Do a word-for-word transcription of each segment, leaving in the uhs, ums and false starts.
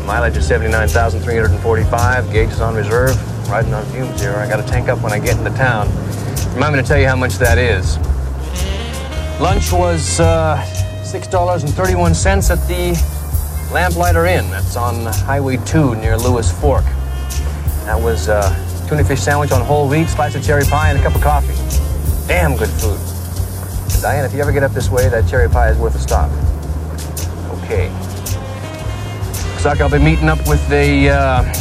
The mileage is seventy-nine thousand three hundred forty-five. Gauge is on reserve. Riding on fumes here. I got to tank up when I get into town. Remind me to tell you how much that is. Lunch was uh, six dollars and thirty-one cents at the Lamplighter Inn. That's on Highway two near Lewis Fork. That was a uh, tuna fish sandwich on whole wheat, slice of cherry pie, and a cup of coffee. Damn good food. Diane, if you ever get up this way, that cherry pie is worth a stop. Okay. Looks like I'll be meeting up with the uh,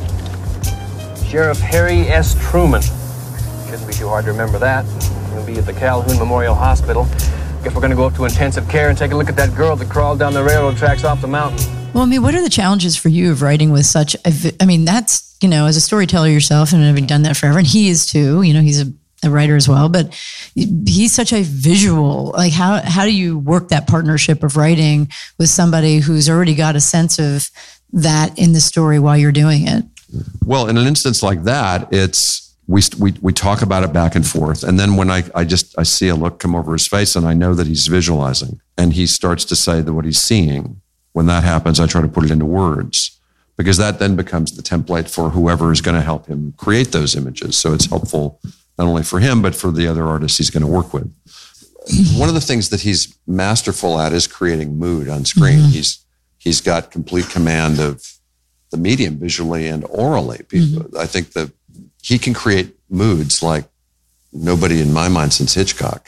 Sheriff Harry S. Truman. Shouldn't be too hard to remember that. He'll be at the Calhoun Memorial Hospital. Guess we're going to go up to intensive care and take a look at that girl that crawled down the railroad tracks off the mountain. Well, I mean, what are the challenges for you of writing with such a, vi- I mean, that's, you know, as a storyteller yourself and having done that forever, and he is too, you know, he's a, a writer as well, but he's such a visual, like how, how do you work that partnership of writing with somebody who's already got a sense of that in the story while you're doing it? Well, in an instance like that, it's, we, we, we talk about it back and forth. And then when I, I just, I see a look come over his face and I know that he's visualizing and he starts to say that what he's seeing. When that happens, I try to put it into words because that then becomes the template for whoever is going to help him create those images. So it's helpful not only for him, but for the other artists he's going to work with. One of the things that he's masterful at is creating mood on screen. Mm-hmm. He's he's got complete command of the medium visually and orally. Mm-hmm. I think that he can create moods like nobody in my mind since Hitchcock.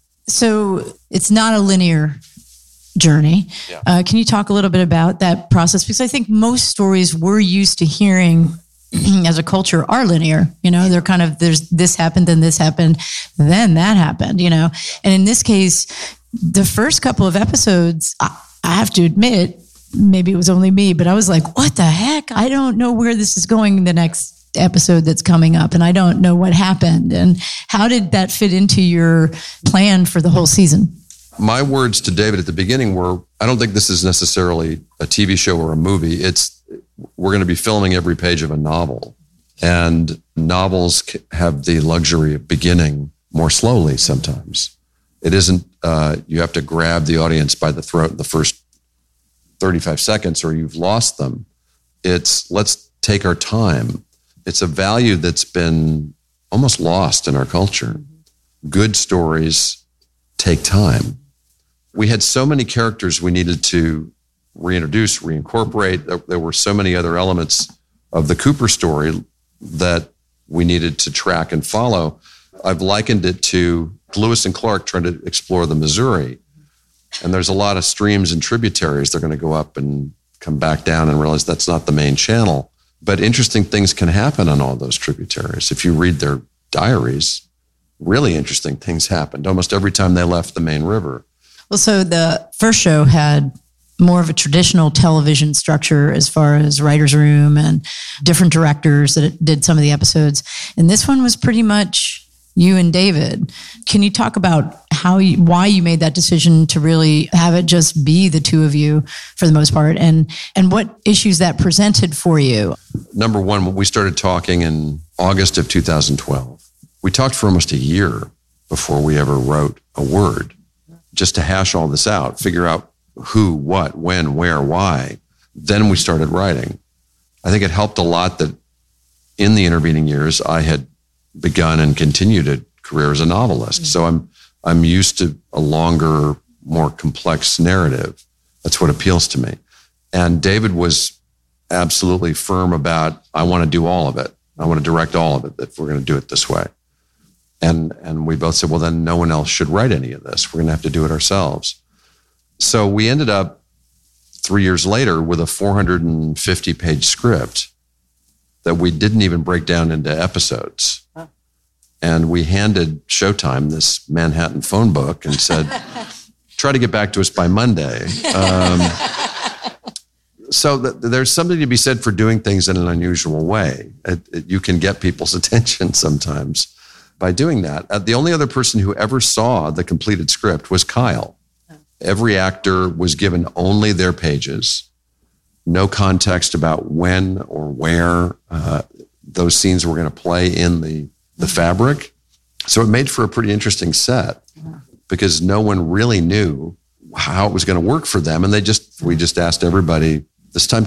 So it's not a linear journey. Yeah. Uh, can you talk a little bit about that process? Because I think most stories we're used to hearing as a culture are linear. You know, they're kind of, there's this happened, then this happened, then that happened, you know. And in this case, the first couple of episodes, I, I have to admit, maybe it was only me, but I was like, what the heck? I don't know where this is going in the next episode that's coming up, and I don't know what happened. And how did that fit into your plan for the whole season? My words to David at the beginning were, I don't think this is necessarily a T V show or a movie. It's, we're going to be filming every page of a novel. And novels have the luxury of beginning more slowly sometimes. It isn't, uh, you have to grab the audience by the throat in the first thirty-five seconds or you've lost them. It's, let's take our time. It's a value that's been almost lost in our culture. Good stories take time. We had so many characters we needed to reintroduce, reincorporate. There were so many other elements of the Cooper story that we needed to track and follow. I've likened it to Lewis and Clark trying to explore the Missouri. And there's a lot of streams and tributaries. They're going to go up and come back down and realize that's not the main channel. But interesting things can happen on all those tributaries. If you read their diaries, really interesting things happened almost every time they left the main river. Well, so the first show had more of a traditional television structure as far as writer's room and different directors that did some of the episodes. And this one was pretty much you and David. Can you talk about how you, why you made that decision to really have it just be the two of you for the most part, and and what issues that presented for you? Number one, when we started talking in August of two thousand twelve, we talked for almost a year before we ever wrote a word, just to hash all this out, figure out who, what, when, where, why. Then we started writing. I think it helped a lot that in the intervening years, I had begun and continued a career as a novelist. Mm-hmm. So I'm I'm used to a longer, more complex narrative. That's what appeals to me. And David was absolutely firm about, I want to do all of it. I want to direct all of it if we're going to do it this way. And and we both said, well, then no one else should write any of this. We're going to have to do it ourselves. So we ended up three years later with a four hundred fifty page script that we didn't even break down into episodes. Huh. And we handed Showtime this Manhattan phone book and said, try to get back to us by Monday. Um, so th- there's something to be said for doing things in an unusual way. It, it, you can get people's attention sometimes by doing that. Uh, the only other person who ever saw the completed script was Kyle. Every actor was given only their pages, no context about when or where uh, those scenes were going to play in the, the fabric. So it made for a pretty interesting set because no one really knew how it was going to work for them. And they just, we just asked everybody, this time